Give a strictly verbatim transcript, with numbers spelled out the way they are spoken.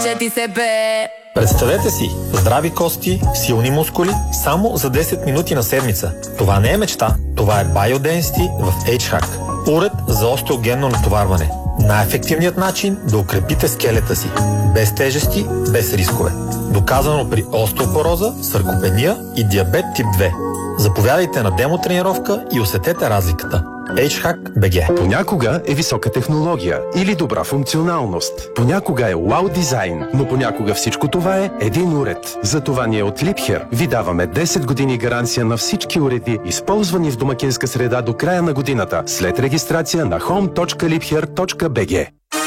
че ти се бе. Представете си, здрави кости, силни мускули, само за десет минути на седмица. Това не е мечта, това е BioDensity в H-Hack. Уред за остеогенно натоварване. Най-ефективният начин да укрепите скелета си. Без тежести, без рискове. Доказано при остеопороза, саркопения и диабет тип две. Заповядайте на демо тренировка и усетете разликата. H-Hack би джи. Понякога е висока технология или добра функционалност. Понякога е вау дизайн, но понякога всичко това е един уред. Затова ние от Liebherr ви даваме десет години гаранция на всички уреди, използвани в домакинска среда до края на годината, след регистрация на home точка liebherr точка би джи.